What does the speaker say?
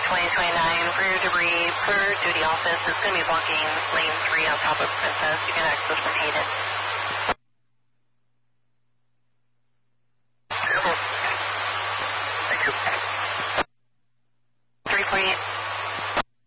2029 for your debris per duty office is going to be blocking lane 3 on top of Princess. You can access from Hayden.